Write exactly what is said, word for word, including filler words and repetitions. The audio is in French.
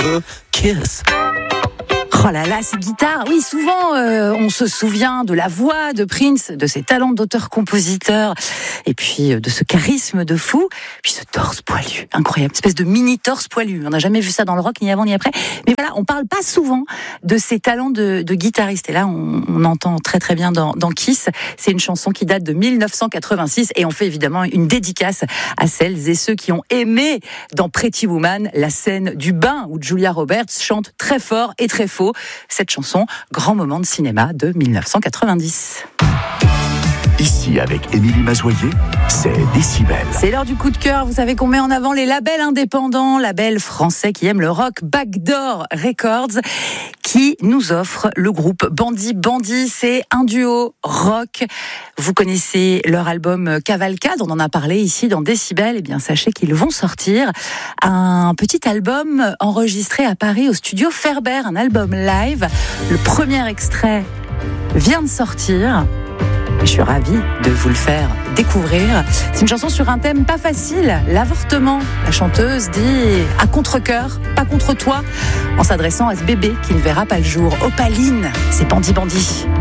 Kiss. Oh là là, ces guitares, oui, souvent euh, on se souvient de la voix de Prince, de ses talents d'auteur-compositeur, et puis euh, de ce charisme de fou, puis ce torse poilu, incroyable, espèce de mini torse poilu. On n'a jamais vu ça dans le rock, ni avant ni après. Mais voilà, on parle pas souvent de ses talents de, de guitariste. Et là, on, on entend très très bien dans, dans Kiss. C'est une chanson qui date de dix-neuf cent quatre-vingt-six, et on fait évidemment une dédicace à celles et ceux qui ont aimé dans Pretty Woman la scène du bain où Julia Roberts chante très fort et très faux. Cette chanson, grand moment de cinéma de dix-neuf cent quatre-vingt-dix. Ici, avec Émilie Mazoyer, c'est Décibel. C'est l'heure du coup de cœur. Vous savez qu'on met en avant les labels indépendants, labels français qui aiment le rock. Backdoor Records, qui nous offre le groupe Bandit Bandit. C'est un duo rock. Vous connaissez leur album Cavalcade, on en a parlé ici dans Décibel. Eh bien, sachez qu'ils vont sortir un petit album enregistré à Paris au studio Ferber, un album live. Le premier extrait vient de sortir. Je suis ravie de vous le faire découvrir. C'est une chanson sur un thème pas facile, l'avortement. La chanteuse dit à contre-cœur, pas contre toi, en s'adressant à ce bébé qui ne verra pas le jour. Opaline, c'est Bandit Bandit.